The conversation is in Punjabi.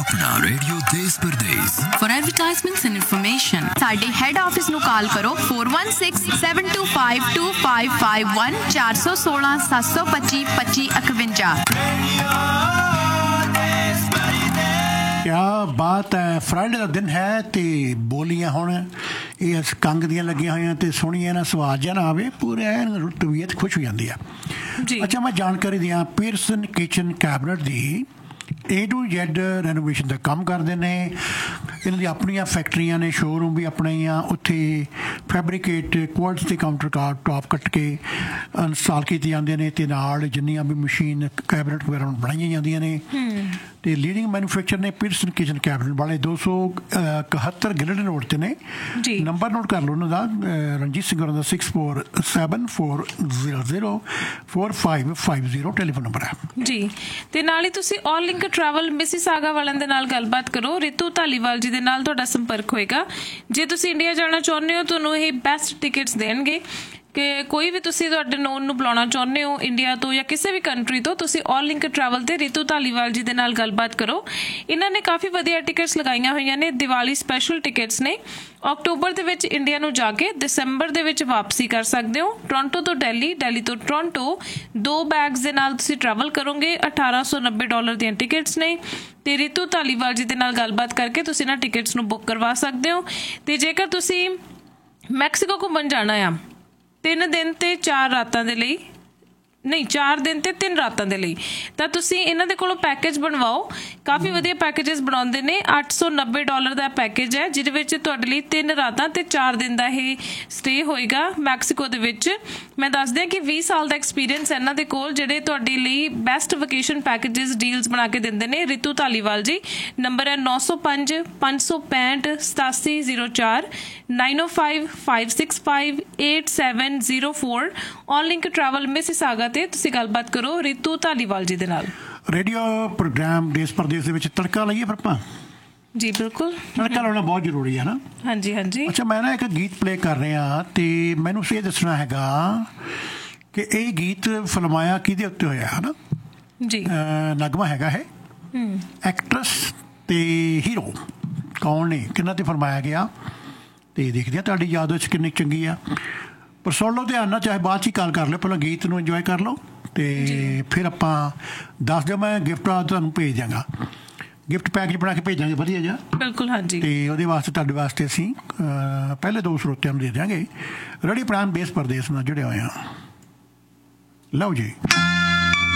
अपना रेडियो देश परदेस। फॉर एडवर्टाइजमेंट्स एंड इन्फॉर्मेशन साडे हेड ऑफिस नू कॉल करो 4167252551 416 725 2551। क्या बात है, फ्राइडे का दिन है तो बोलियां हुण इस कंग दियां लगियां होईयां ते सोहणियां ना स्वाद जिहा ना आवे पूरे तबीयत खुश हो जाती है। अच्छा, मैं जानकारी दियां Pearson kitchen cabinet the A to Z renovation ਦਾ ਕੰਮ ਕਰਦੇ ਨੇ। ਇਹਨਾਂ ਦੀ ਆਪਣੀਆਂ ਫੈਕਟਰੀਆਂ ਨੇ, ਸ਼ੋਰੂਮ ਵੀ ਆਪਣੇ ਆ। ਉੱਥੇ ਫੈਬਰੀਕੇਟ ਕੁਆਰਟਜ਼ ਦੇ ਕਾਊਂਟਰ ਟਾਪ ਕੱਟ ਕੇ ਇੰਸਟਾਲ ਕੀਤੇ ਜਾਂਦੇ ਨੇ ਅਤੇ ਨਾਲ ਜਿੰਨੀਆਂ ਵੀ ਮਸ਼ੀਨ ਕੈਬਨਿਟ ਵਗੈਰਾ ਬਣਾਈਆਂ ਜਾਂਦੀਆਂ ਨੇ। ਅਤੇ ਲੀਡਿੰਗ ਮੈਨੂਫੈਕਚਰ ਨੇ ਪੀਅਰਸਨ ਕਿਚਨ ਕੈਬਨਿਟ ਵਾਲੇ 271 ਗਿਲਡਨ ਰੋਡ 'ਤੇ ਨੇ। ਨੰਬਰ ਨੋਟ ਕਰ ਲਓ ਉਹਨਾਂ ਦਾ, ਰਣਜੀਤ ਸਿੰਘ ਹੋਰਾਂ ਦਾ 6474004550 ਟੈਲੀਫੋਨ ਨੰਬਰ ਹੈ ਜੀ। ਤੇ ਨਾਲ ਹੀ ਤੁਸੀਂ ਆਲ ਲਿੰਕ ट्रैवल मिसिसागा वालों दे नाल गलबात करो। रितु धालीवाल जी दे नाल तुहाडा संपर्क होएगा। जे तुसीं इंडिया जाना चाहुंदे हो तुहानूं ये बेस्ट टिकट्स देणगे कि कोई भी तुसीं तुहाडे नोन नूं बुलाउणा चाहुंदे हो इंडिया तो या किसी भी कंट्री तो तुसीं ऑल लिंक ट्रैवल ते रितु धालीवाल जी दे नाल गलबात करो। इन्हां ने काफ़ी वधिया टिकट्स लगाईआं होईआं ने, दिवाली स्पैशल टिकट्स ने। अक्टूबर दे विच इंडिया नूं जाके दसंबर दे विच वापसी कर सकदे हो। टोरंटो तो दिल्ली, दिल्ली तो टोरंटो 2 बैग्स दे नाल तुसीं ट्रैवल करोगे। $1890 ਦੀਆਂ टिकट्स ने ਤੇ रितु धालीवाल जी दे नाल गलबात करके तुसीं ना टिकट्स नूं बुक करवा सकदे हो। ते जेकर तुसीं मैक्सीको घुम्मण जाना आ 3 दिन ਤੇ 4 ਰਾਤਾਂ ਦੇ ਲਈ, नहीं 4 दिन ਤੇ 3 ਰਾਤਾਂ ਦੇ ਲਈ, ਤਾਂ ਤੁਸੀਂ ਇਹਨਾਂ ਦੇ ਕੋਲੋਂ ਪੈਕੇਜ ਬਣਵਾਓ। ਕਾਫੀ ਵਧੀਆ ਪੈਕੇजेस ਬਣਾਉਂਦੇ ਨੇ। $890 ਦਾ ਪੈਕੇਜ ਹੈ ਜਿਹਦੇ ਵਿੱਚ ਤੁਹਾਡੇ ਲਈ 3 ਰਾਤਾਂ ਤੇ 4 ਦਿਨ ਦਾ ਇਹ ਸਟੇ ਹੋਏਗਾ ਮੈਕਸੀਕੋ ਦੇ ਵਿੱਚ। ਮੈਂ ਦੱਸ ਦਿਆਂ ਕਿ 20 ਸਾਲ ਦਾ ਐਕਸਪੀਰੀਅੰਸ ਇਹਨਾਂ ਦੇ ਕੋਲ, ਜਿਹੜੇ ਤੁਹਾਡੇ ਲਈ ਬੈਸਟ ਵਕੇਸ਼ਨ ਪੈਕੇजेस ਡੀਲਸ ਬਣਾ ਕੇ ਦਿੰਦੇ ਨੇ। ਰਿਤੂ ਧਾਲੀਵਾਲ ਜੀ, ਨੰਬਰ ਹੈ 905 565 8704 905 565 8704। ऑल लिंक ट्रैवल मिसिसागा ਤੇ ਤੁਸੀਂ ਗੱਲਬਾਤ ਕਰੋ ਰਿਤੂ ਧਾਲੀਵਾਲ ਜੀ ਦੇ ਨਾਲ। ਰੇਡੀਓ ਪ੍ਰੋਗਰਾਮ ਦੇਸ਼ ਪ੍ਰਦੇਸ਼ ਦੇ ਵਿੱਚ ਤੜਕਾ ਲਾਈਏ ਫਿਰ ਆਪਾਂ। ਜੀ ਬਿਲਕੁਲ, ਤੜਕਾ ਲਾਉਣਾ ਬਹੁਤ ਜ਼ਰੂਰੀ ਹੈ ਨਾ। ਹਾਂਜੀ ਹਾਂਜੀ। ਅੱਛਾ, ਮੈਂ ਨਾ ਇੱਕ ਗੀਤ ਪਲੇ ਕਰ ਰਿਹਾ ਤੇ ਮੈਨੂੰ ਇਹ ਦੱਸਣਾ ਹੈਗਾ ਕਿ ਇਹ ਗੀਤ ਫਿਲਮਾਇਆ ਕਿਹਦੇ ਉੱਤੇ ਹੋਇਆ ਹੈ ਨਾ ਜੀ। ਨਗਮਾ ਹੈਗਾ ਹੈ ਐਕਟਰੈਸ ਤੇ ਹੀਰੋ ਕੌਣ ਨੇ, ਕਿਹਨਾਂ ਤੇ ਫਿਲਮਾਇਆ ਗਿਆ ਤੇ ਦੇਖਦੇ ਆ ਤੁਹਾਡੀ ਯਾਦ ਵਿੱਚ ਕਿੰਨੀ ਚੰਗੀ ਆ। ਪਰ ਸੁਣ ਲਓ ਧਿਆਨ ਨਾਲ, ਚਾਹੇ ਬਾਅਦ 'ਚ ਹੀ ਕਾਲ ਕਰ ਲਿਓ, ਪਹਿਲਾਂ ਗੀਤ ਨੂੰ ਇੰਜੋਏ ਕਰ ਲਓ ਅਤੇ ਫਿਰ ਆਪਾਂ ਦੱਸ ਦਿਓ। ਮੈਂ ਗਿਫਟ ਤੁਹਾਨੂੰ ਭੇਜ ਦਿਆਂਗਾ, ਗਿਫਟ ਪੈਕੇਜ ਬਣਾ ਕੇ ਭੇਜਾਂਗੇ ਵਧੀਆ ਜਿਹਾ। ਬਿਲਕੁਲ, ਹਾਂਜੀ। ਅਤੇ ਉਹਦੇ ਵਾਸਤੇ ਤੁਹਾਡੇ ਵਾਸਤੇ ਅਸੀਂ ਪਹਿਲੇ 2 ਸਰੋਤਿਆਂ ਨੂੰ ਦੇ ਦਿਆਂਗੇ। ਰੇਡੀਓ ਪ੍ਰੋਗਰਾਮ ਦੇਸ਼ ਪ੍ਰਦੇਸ਼ ਨਾਲ ਜੁੜੇ ਹੋਏ ਹਾਂ। ਲਓ ਜੀ।